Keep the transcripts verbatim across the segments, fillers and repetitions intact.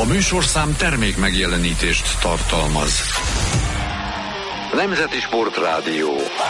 A műsorszám termék megjelenítést tartalmaz. Nemzeti Sportrádió.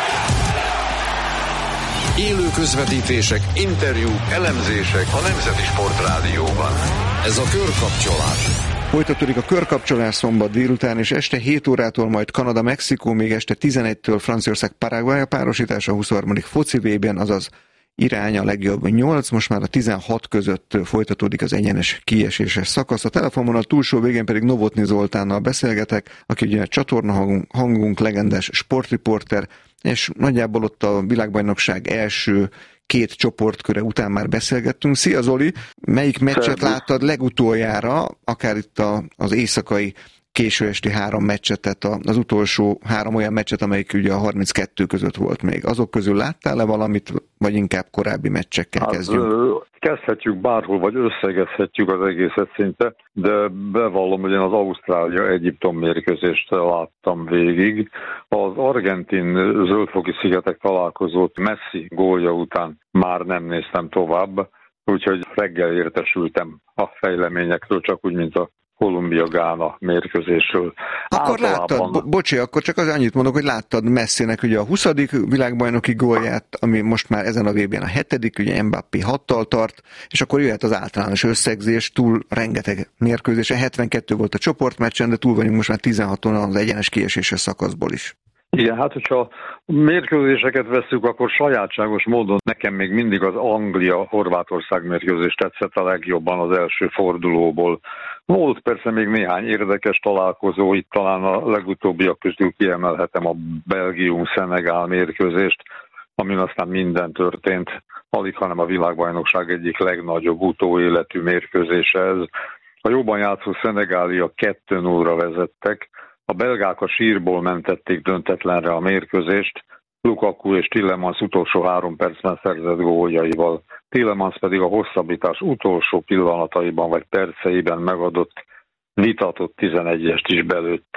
Élő közvetítések, interjúk, elemzések a Nemzeti Sportrádióban. Ez a Körkapcsolás. Folytatódik a Körkapcsolás szombat délután, és este hét órától majd Kanada-Mexikó, még este tizenegytől Franciaország-Paraguay a párosítás a huszonharmadik foci vében, azaz irány a legjobb nyolc, most már a tizenhat között folytatódik az egyenes kieséses szakasz. A telefonvonal túlsó végén pedig Novotny Zoltánnal beszélgetek, aki ugye csatornahangunk, hangunk, legendás sportriporter, és nagyjából ott a világbajnokság első két csoportköre után már beszélgettünk. Szia Zoli, melyik meccset láttad legutoljára, akár itt a, az éjszakai késő esti három meccset, tehát az utolsó három olyan meccset, amelyik ugye a harminckettő között volt még. Azok közül láttál-e valamit, vagy inkább korábbi meccsekkel hát, kezdjünk? Kezdhetjük bárhol, vagy összegezhetjük az egészet szinte, de bevallom, hogy én az Ausztrália-Egyiptom mérkőzést láttam végig. Az argentin zöldfoki szigetek találkozót Messi gólja után már nem néztem tovább, úgyhogy reggel értesültem a fejleményekről, csak úgy, mint a Kolumbia-Gána mérkőzésről. Akkor Általában... láttad, bo- bocsi, akkor csak az annyit mondok, hogy láttad Messinek ugye a huszadik világbajnoki gólját, ami most már ezen a vé bén a hetedik, ugye Mbappé hattal tart, és akkor jöhet az általános összegzés, túl rengeteg mérkőzés, hetvenkettő volt a csoportmeccsen, de túl vagyunk most már tizenhaton az egyenes kieséses szakaszból is. Igen, hát hogyha mérkőzéseket veszük, akkor sajátságos módon nekem még mindig az Anglia-Horvátország mérkőzés tetszett a legjobban az első fordulóból. Volt persze még néhány érdekes találkozó, itt talán a legutóbbiak közül kiemelhetem a Belgium-Szenegál mérkőzést, amin aztán minden történt, alig hanem a világbajnokság egyik legnagyobb utóéletű mérkőzése ez. A jobban játszó szenegáliak kettő nullra vezettek, a belgák a sírból mentették döntetlenre a mérkőzést, Lukaku és Tielemans utolsó három percben szerzett góljaival. Tielemans pedig a hosszabbítás utolsó pillanataiban vagy perceiben megadott, vitatott tizenegyest is belőtte.